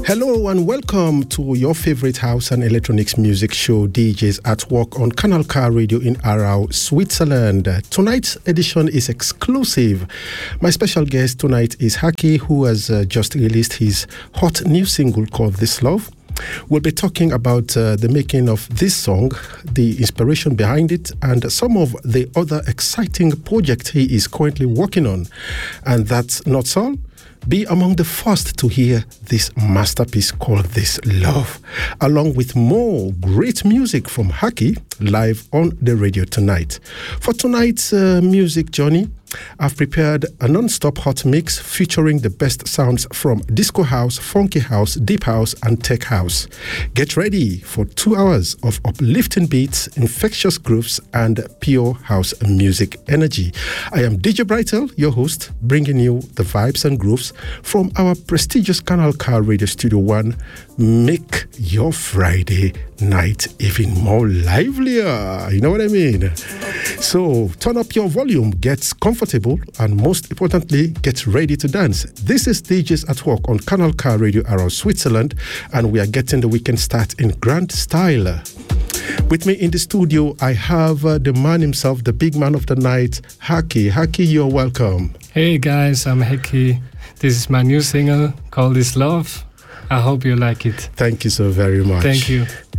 Hello and welcome to your favorite house and electronics music show, DJs at Work on Canal Car Radio in Aarau, Switzerland. Tonight's edition is exclusive. My special guest tonight is Haki, who has just released his hot new single called This Love. We'll be talking about the making of this song, the inspiration behind it, and some of the other exciting projects he is currently working on. And that's not all. Be among the first to hear this masterpiece called This Love, along with more great music from Haki live on the radio tonight. For tonight's music journey, I've prepared a non-stop hot mix featuring the best sounds from disco house, funky house, deep house, and tech house. Get ready for 2 hours of uplifting beats, infectious grooves, and pure house music energy. I am DJ Brightel, your host, bringing you the vibes and grooves from our prestigious Canal Car Radio Studio 1. Make your Friday night even more livelier. You know what I mean? So turn up your volume, get comfortable, and most importantly, get ready to dance. This is DJs at Work on Canal Car Radio around Switzerland, and we are getting the weekend start in grand style. With me in the studio, I have the man himself, the big man of the night, Haki. Haki, you're welcome. Hey guys, I'm Haki. This is my new single called This Love. I hope you like it. Thank you so very much. Thank you.